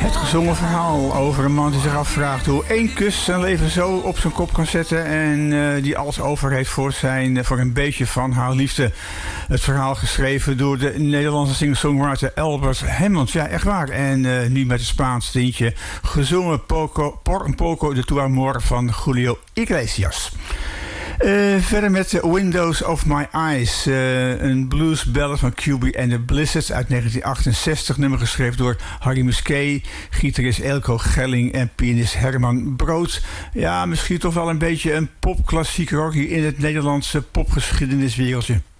Het gezongen verhaal over een man die zich afvraagt hoe één kus zijn leven zo op zijn kop kan zetten en die alles over heeft voor een beetje van haar liefde. Het verhaal geschreven door de Nederlandse singer-songwriter Albert Hammond. Ja, echt waar. En nu met een Spaans tintje gezongen un poco de tu amor van Julio Iglesias. Verder met Windows of My Eyes. Een blues ballad van QB and the Blizzards uit 1968. Nummer geschreven door Harry Musquet, gitarist Elko Gelling en pianist Herman Brood. Ja, misschien toch wel een beetje een popklassieker ook hier in het Nederlandse popgeschiedeniswereldje.